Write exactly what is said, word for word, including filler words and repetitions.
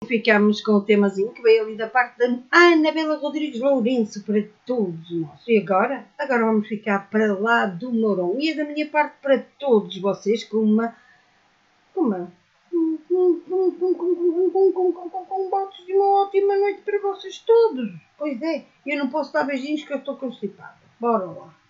Ficámos com o temazinho que veio ali da parte da Anabela Rodrigues Lourenço para todos nós. E agora? Agora vamos ficar para lá do Mourão. E é da minha parte para todos vocês com uma... Com uma... Com botes de uma ótima noite para vocês todos. Pois é, eu não posso dar beijinhos que eu estou constipada. Bora lá.